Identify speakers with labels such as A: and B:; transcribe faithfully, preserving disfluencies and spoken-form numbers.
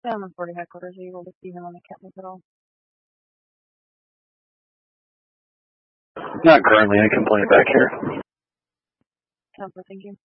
A: I'm reporting headquarters. Are you able to see him on the campus at all?
B: Not currently. I can play it back here.
A: Sounds good, thank you.